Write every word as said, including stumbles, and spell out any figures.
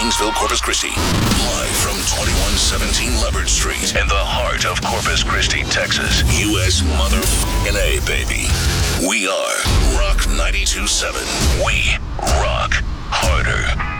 Gainesville, Corpus Christi. Live from twenty-one seventeen Leopard Street in the heart of Corpus Christi, Texas. U S motherfucking A, baby. We are Rock ninety-two point seven. We rock harder.